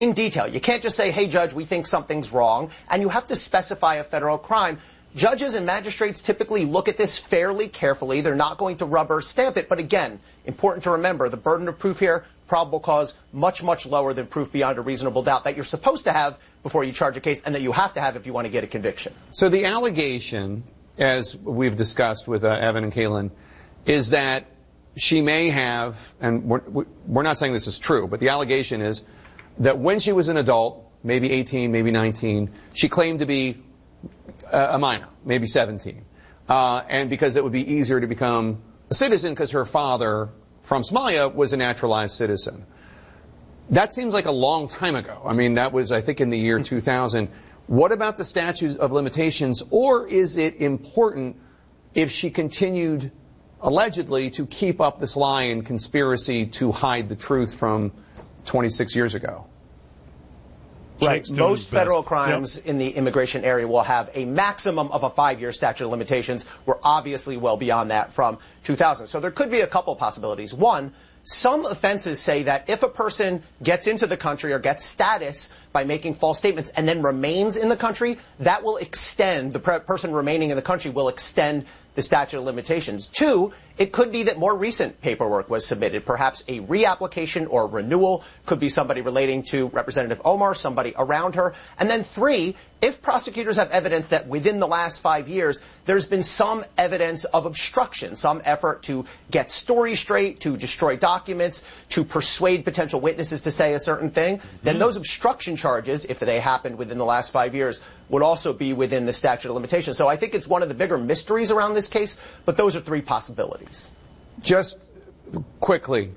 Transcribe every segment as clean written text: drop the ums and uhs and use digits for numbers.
in detail. You can't just say, hey, judge, we think something's wrong, and you have to specify a federal crime. Judges and magistrates typically look at this fairly carefully. They're not going to rubber stamp it. But again, important to remember, the burden of proof here, probable cause, much, much lower than proof beyond a reasonable doubt that you're supposed to have before you charge a case and that you have to have if you want to get a conviction. So the allegation, as we've discussed with Evan and Kaylin, is that she may have, and we're not saying this is true, but the allegation is that when she was an adult, maybe 18, maybe 19, she claimed to be a minor, maybe 17. And because it would be easier to become a citizen because her father from Somalia was a naturalized citizen. That seems like a long time ago. I mean, that was, I think, in the year 2000. What about the statute of limitations? Or is it important if she continued, allegedly, to keep up this lie and conspiracy to hide the truth from 26 years ago? Right. Most federal crimes in the immigration area will have a maximum of a 5-year statute of limitations. We're obviously well beyond that from 2000. So there could be a couple possibilities. One, some offenses say that if a person gets into the country or gets status by making false statements and then remains in the country, that will extend, the person remaining in the country will extend the statute of limitations. Two, it could be that more recent paperwork was submitted, perhaps a reapplication or renewal, could be somebody relating to Representative Omar, somebody around her. And then three, if prosecutors have evidence that within the last 5 years, there's been some evidence of obstruction, some effort to get stories straight, to destroy documents, to persuade potential witnesses to say a certain thing, then those obstruction charges, if they happened within the last 5 years, would also be within the statute of limitations. So I think it's one of the bigger mysteries around this case, but those are three possibilities. Just quickly,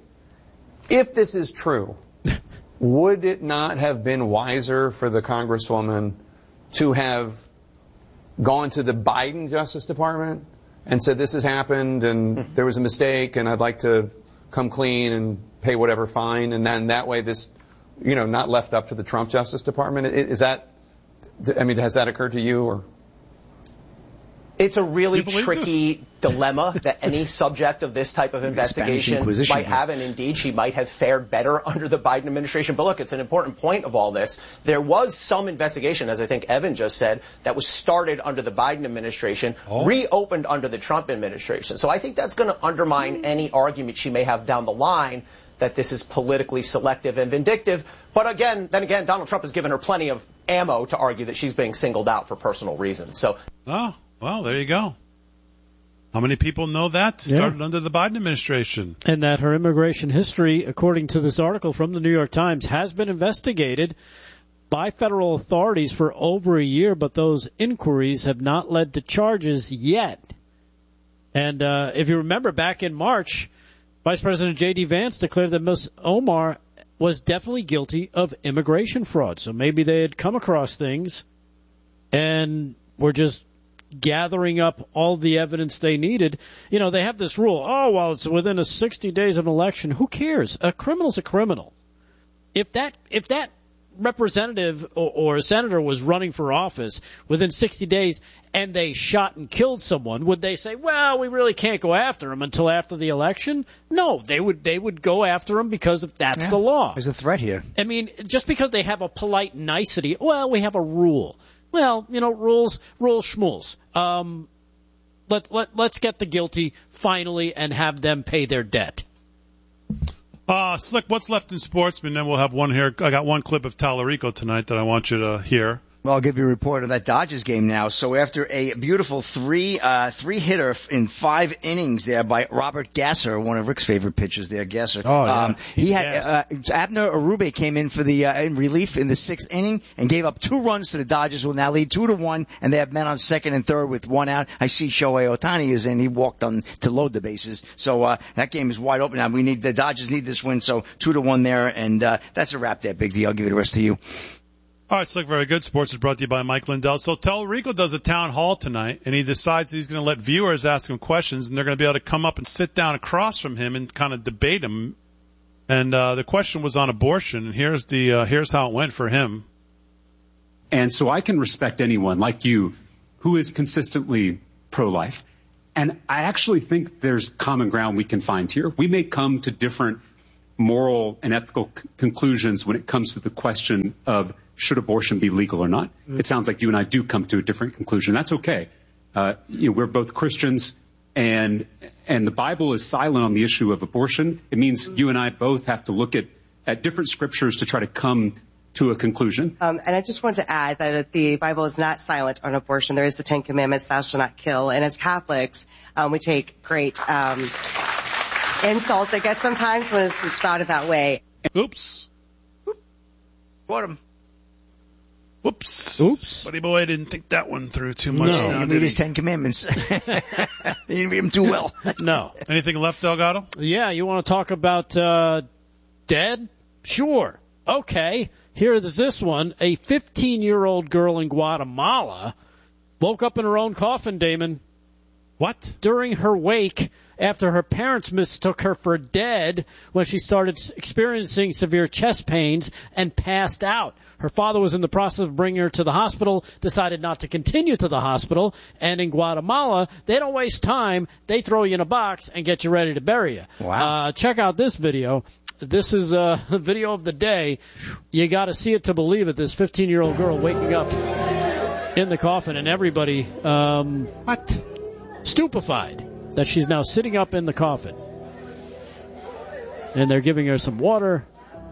if this is true, would it not have been wiser for the Congresswoman to have gone to the Biden Justice Department and said, this has happened and there was a mistake and I'd like to come clean and pay whatever fine, and then that way this, not left up to the Trump Justice Department? Is that, has that occurred to you? Or it's a really tricky dilemma that any subject of this type of investigation might have, and indeed she might have fared better under the Biden administration. But look, it's an important point of all this. There was some investigation, as I think Evan just said, that was started under the Biden administration, reopened under the Trump administration. So I think that's going to undermine any argument she may have down the line that this is politically selective and vindictive. But then again, Donald Trump has given her plenty of ammo to argue that she's being singled out for personal reasons. So. Oh, well, there you go. How many people know that? Started under the Biden administration. And that her immigration history, according to this article from the New York Times, has been investigated by federal authorities for over a year, but those inquiries have not led to charges yet. And if you remember, back in March, Vice President J.D. Vance declared that Ms. Omar was definitely guilty of immigration fraud. So maybe they had come across things and were just gathering up all the evidence they needed. They have this rule, it's within 60 days of an election. Who cares? A criminal's a criminal. If that representative or senator was running for office within 60 days and they shot and killed someone, would they say, well, we really can't go after him until after the election? No, they would go after him because that's the law. There's a threat here. Just because they have a polite nicety, we have a rule. Well, rules schmools. Let's get the guilty finally and have them pay their debt. Slick, what's left in sports? And then we'll have one here. I got one clip of Tallarico tonight that I want you to hear. Well, I'll give you a report of that Dodgers game now. So after a beautiful three-hitter in 5 innings there by Robert Gasser, one of Rick's favorite pitchers there, Gasser. He had Abner Arube came in for the in relief in the 6th inning and gave up 2 runs to the Dodgers, who will now lead 2-1, and they have men on second and third with 1 out. I see Shohei Ohtani is in. He walked on to load the bases. So that game is wide open now. The Dodgers need this win, so 2-1 there, and that's a wrap there, Big D. I'll give you the rest to you. All right, Slick, very good. Sports is brought to you by Mike Lindell. So Tallarico does a town hall tonight, and he decides he's going to let viewers ask him questions, and they're going to be able to come up and sit down across from him and kind of debate him. And the question was on abortion, and here's how it went for him. And so I can respect anyone like you who is consistently pro-life. And I actually think there's common ground we can find here. We may come to different moral and ethical conclusions when it comes to the question of should abortion be legal or not. It sounds like you and I do come to a different conclusion. That's okay. We're both Christians, and the Bible is silent on the issue of abortion. It means you and I both have to look at different scriptures to try to come to a conclusion. And I just want to add that the Bible is not silent on abortion. There is the Ten Commandments, thou shalt not kill. And as Catholics, we take great insult, I guess, sometimes when it's spouted that way. Oops. Bought him. Whoops. Buddy boy didn't think that one through too much. No, now, he didn't read his 10 Commandments. He didn't read them too well. No. Anything left, Delgado? Yeah, you want to talk about dead? Sure. Okay. Here's this one. A 15-year-old girl in Guatemala woke up in her own coffin, Damon. What? During her wake, after her parents mistook her for dead when she started experiencing severe chest pains and passed out. Her father was in the process of bringing her to the hospital, decided not to continue to the hospital, and in Guatemala, they don't waste time. They throw you in a box and get you ready to bury you. Wow. Check out this video. This is a video of the day. You got to see it to believe it. This 15-year-old girl waking up in the coffin, and everybody stupefied that she's now sitting up in the coffin. And they're giving her some water.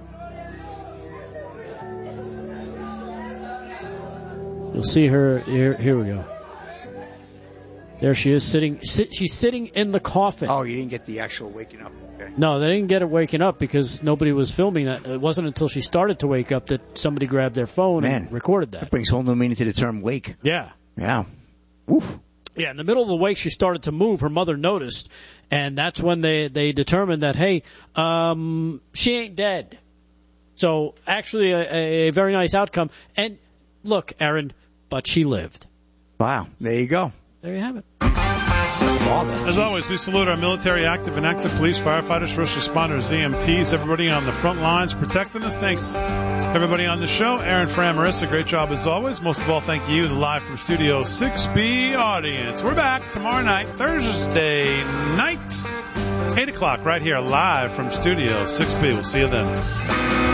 You'll see her here. Here we go. There she is sitting. She's sitting in the coffin. Oh, you didn't get the actual waking up. Okay. No, they didn't get her waking up because nobody was filming that. It wasn't until she started to wake up that somebody grabbed their phone and recorded that. That brings whole new meaning to the term wake. Yeah. Yeah. Oof. Yeah, in the middle of the wake, she started to move. Her mother noticed, and that's when they determined that, hey, she ain't dead. So actually a very nice outcome. And look, Aaron, but she lived. Wow. There you go. There you have it. As always, we salute our military, active and active police, firefighters, first responders, EMTs, everybody on the front lines protecting us. Thanks, everybody on the show. Aaron, Fran, Marissa, great job as always. Most of all, thank you, the live from Studio 6B audience. We're back tomorrow night, Thursday night, 8 o'clock, right here, live from Studio 6B. We'll see you then.